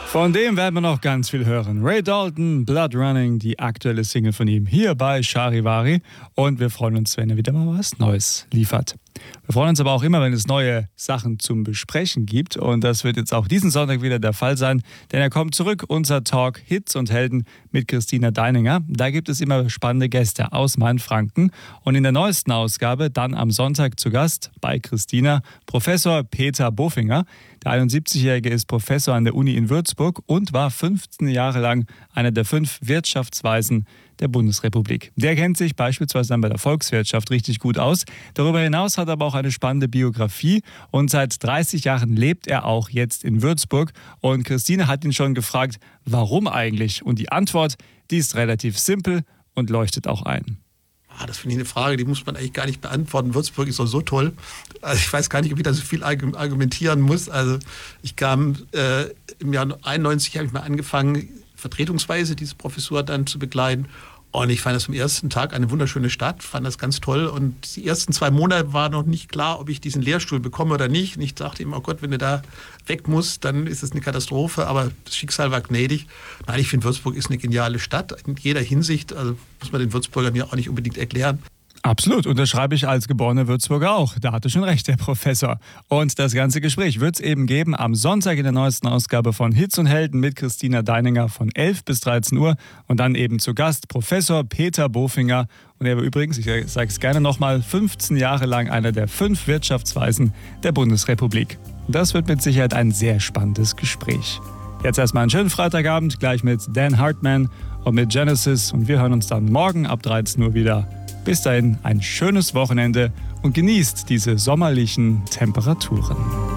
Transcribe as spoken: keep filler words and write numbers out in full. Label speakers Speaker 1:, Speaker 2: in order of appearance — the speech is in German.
Speaker 1: Von dem werden wir noch ganz viel hören. Ray Dalton, Blood Running, die aktuelle Single von ihm hier bei Charivari. Und wir freuen uns, wenn er wieder mal was Neues liefert. Wir freuen uns aber auch immer, wenn es neue Sachen zum Besprechen gibt. Und das wird jetzt auch diesen Sonntag wieder der Fall sein. Denn er kommt zurück, unser Talk Hits und Helden mit Christina Deininger. Da gibt es immer spannende Gäste aus Mainfranken. Und in der neuesten Ausgabe dann am Sonntag zu Gast bei Christina Professor Peter Bofinger. Der einundsiebzigjährige ist Professor an der Uni in Würzburg und war fünfzehn Jahre lang einer der fünf Wirtschaftsweisen der Bundesrepublik. Der kennt sich beispielsweise dann bei der Volkswirtschaft richtig gut aus. Darüber hinaus hat er aber auch eine spannende Biografie und seit dreißig Jahren lebt er auch jetzt in Würzburg. Und Christine hat ihn schon gefragt, warum eigentlich? Und die Antwort, die ist relativ simpel und leuchtet auch ein.
Speaker 2: Ah, das finde ich eine Frage, die muss man eigentlich gar nicht beantworten. Würzburg ist doch so toll. Also ich weiß gar nicht, ob ich da so viel argumentieren muss. Also ich kam äh, im Jahr einundneunzig, habe ich mal angefangen, vertretungsweise diese Professur dann zu begleiten. Und ich fand das am ersten Tag eine wunderschöne Stadt, fand das ganz toll. Und die ersten zwei Monate war noch nicht klar, ob ich diesen Lehrstuhl bekomme oder nicht. Und ich dachte immer, oh Gott, wenn du da weg musst, dann ist das eine Katastrophe. Aber das Schicksal war gnädig. Nein, ich finde, Würzburg ist eine geniale Stadt in jeder Hinsicht. Also muss man den Würzburgern ja auch nicht unbedingt erklären.
Speaker 1: Absolut, unterschreibe ich als geborener Würzburger auch. Da hatte schon recht, der Professor. Und das ganze Gespräch wird es eben geben am Sonntag in der neuesten Ausgabe von Hits und Helden mit Christina Deininger von elf bis dreizehn Uhr. Und dann eben zu Gast Professor Peter Bofinger. Und er war übrigens, ich sage es gerne nochmal, fünfzehn Jahre lang einer der fünf Wirtschaftsweisen der Bundesrepublik. Das wird mit Sicherheit ein sehr spannendes Gespräch. Jetzt erstmal einen schönen Freitagabend, gleich mit Dan Hartman und mit Genesis. Und wir hören uns dann morgen ab dreizehn Uhr wieder. Bis dahin ein schönes Wochenende und genießt diese sommerlichen Temperaturen.